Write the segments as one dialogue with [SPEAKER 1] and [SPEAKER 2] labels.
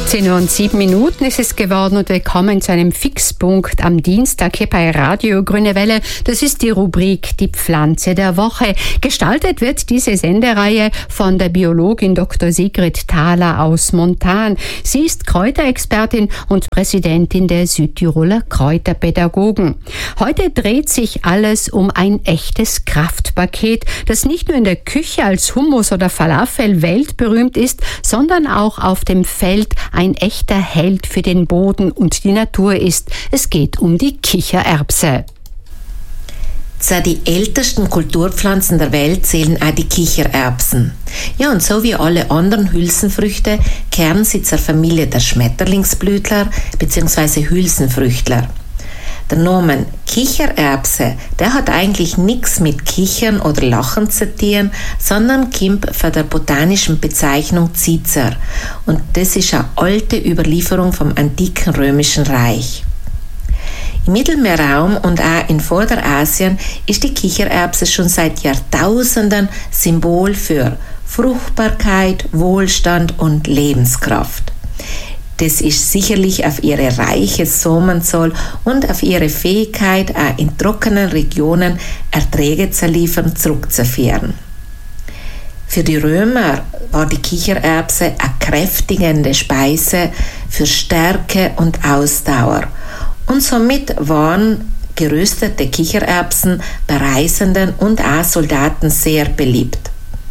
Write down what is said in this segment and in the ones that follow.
[SPEAKER 1] 18:07 ist es geworden und willkommen zu einem Fixpunkt am Dienstag hier bei Radio Grüne Welle. Das ist die Rubrik Die Pflanze der Woche. Gestaltet wird diese Sendereihe von der Biologin Dr. Sigrid Thaler aus Montan. Sie ist Kräuterexpertin und Präsidentin der Südtiroler Kräuterpädagogen. Heute dreht sich alles um ein echtes Kraftpaket, das nicht nur in der Küche als Hummus oder Falafel weltberühmt ist, sondern auch auf dem Feld ein echter Held für den Boden und die Natur ist. Es geht um die Kichererbse.
[SPEAKER 2] Zu den ältesten Kulturpflanzen der Welt zählen auch die Kichererbsen. Ja, und so wie alle anderen Hülsenfrüchte gehören sie zur Familie der Schmetterlingsblütler bzw. Hülsenfrüchtler. Der Name Kichererbse, der hat eigentlich nichts mit Kichern oder Lachen zu tun, sondern kommt von der botanischen Bezeichnung Cicer. Und das ist eine alte Überlieferung vom antiken Römischen Reich. Im Mittelmeerraum und auch in Vorderasien ist die Kichererbse schon seit Jahrtausenden Symbol für Fruchtbarkeit, Wohlstand und Lebenskraft. Das ist sicherlich auf ihre reiche Samenzahl und auf ihre Fähigkeit, auch in trockenen Regionen Erträge zu liefern, zurückzuführen. Für die Römer war die Kichererbse eine kräftigende Speise für Stärke und Ausdauer. Und somit waren geröstete Kichererbsen bei Reisenden und auch Soldaten sehr beliebt.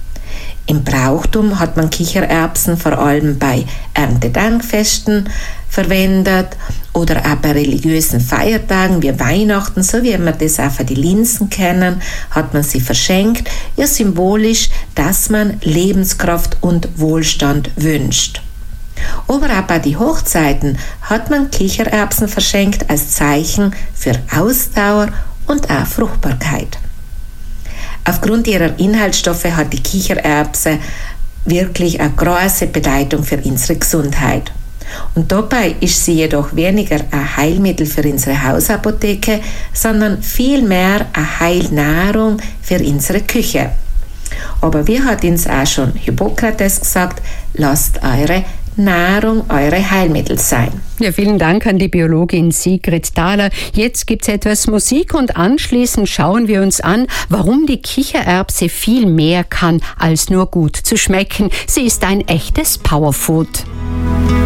[SPEAKER 2] Im Brauchtum hat man Kichererbsen vor allem bei Erntedankfesten verwendet oder auch bei religiösen Feiertagen wie Weihnachten, so wie wir das auch für die Linsen kennen, hat man sie verschenkt, ja symbolisch, dass man Lebenskraft und Wohlstand wünscht. Aber auch bei den Hochzeiten hat man Kichererbsen verschenkt als Zeichen für Ausdauer und auch Fruchtbarkeit. Aufgrund ihrer Inhaltsstoffe hat die Kichererbse wirklich eine große Bedeutung für unsere Gesundheit. Und dabei ist sie jedoch weniger ein Heilmittel für unsere Hausapotheke, sondern vielmehr eine Heilnahrung für unsere Küche. Aber wie hat uns auch schon Hippokrates gesagt, lasst eure Nahrung eure Heilmittel sein.
[SPEAKER 1] Ja, vielen Dank an die Biologin Sigrid Thaler. Jetzt gibt's etwas Musik und anschließend schauen wir uns an, warum die Kichererbse viel mehr kann, als nur gut zu schmecken. Sie ist ein echtes Powerfood.